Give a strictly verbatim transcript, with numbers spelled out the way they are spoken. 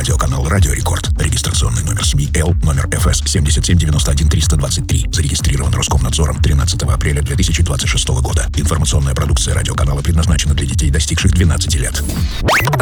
Радиоканал «Радио Рекорд». Регистрационный номер СМИ Л, номер эф эс семь семь девять один триста двадцать три. Зарегистрирован Роскомнадзором тринадцатого апреля две тысячи двадцать шестого года. Информационная продукция радиоканала предназначена для детей, достигших двенадцати лет.